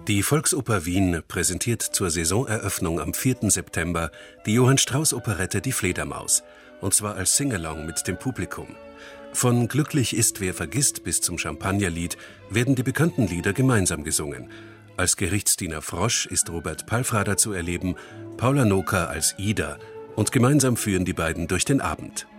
Die Volksoper Wien präsentiert zur Saisoneröffnung am 4. September die Johann-Strauß-Operette Die Fledermaus, und zwar als Singalong mit dem Publikum. Von Glücklich ist, wer vergisst bis zum Champagnerlied werden die bekannten Lieder gemeinsam gesungen. Als Gerichtsdiener Frosch ist Robert Palfrader zu erleben, Paula Noka als Ida, und gemeinsam führen die beiden durch den Abend.